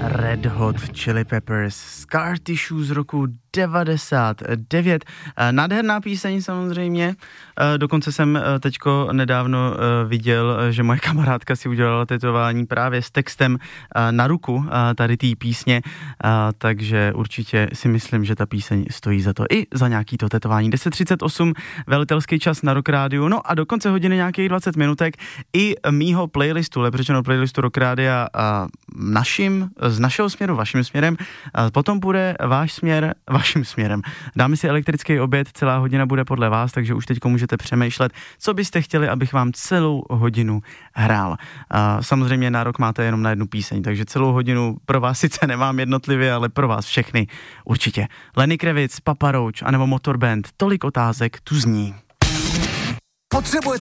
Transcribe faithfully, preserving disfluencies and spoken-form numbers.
Red Hot Chili Peppers, Scar Tissue z roku devadesát devět. Nádherná píseň samozřejmě, dokonce jsem teďko nedávno viděl, že moje kamarádka si udělala tetování právě s textem na ruku tady té písně, takže určitě si myslím, že ta píseň stojí za to i za nějaký to tetování. deset třicet osm, velitelský čas na Rock Rádiu, no a do konce hodiny nějakých dvacet minutek i mýho playlistu, lepře řečeno playlistu Rock Rádia naším, z našeho směru, vaším směrem, potom bude váš směr, vaším směrem. Dáme si elektrický oběd, celá hodina bude podle vás, takže už teďko můžete přemýšlet, co byste chtěli, abych vám celou hodinu hrál. Samozřejmě nárok máte jenom na jednu píseň, takže celou hodinu pro vás sice nemám jednotlivě, ale pro vás všechny určitě. Lenny Kravitz, Papa Roach, anebo Motorband, tolik otázek tu zní. Potřebujete